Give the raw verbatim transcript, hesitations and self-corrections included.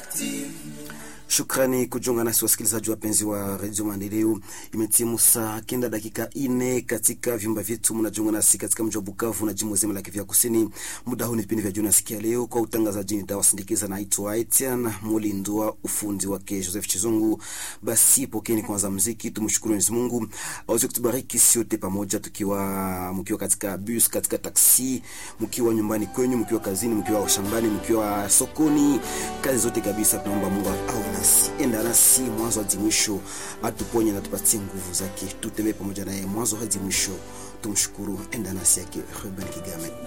Shukrani kujiunga nasi wasikilizaji wapenzi wa Radio Maendeleo. Imetimu saa kenda dakika ine katika vyumba vyetu. Mnajiunga nasi katika mji wa Bukavu na jimbo zima la Kivu Kusini. Muda huu ni vipindi vya jioni sikia leo. Kwa utangazaji nitawasindikiza na Aitwa Etienne Molindwa, ufundi wake Joseph Chizungu. Basi pokeni kwanza muziki, tumshukuru Mwenyezi Mungu aweze kutubariki sote pamoja, tukiwa mkiwa katika bus, katika taksi, mkiwa nyumbani kwenu, mkiwa kazini, mkiwa shambani, mkiwa sokoni, kazi zote kabisa. Tunaomba Mungu au nasi enda nasi mwanzo hadi mwisho, atuponye na tupatie nguvu zake, tutembee pamoja naye mwanzo hadi mwisho. Tumshukuru, enda nasi yake Ruben Kigame.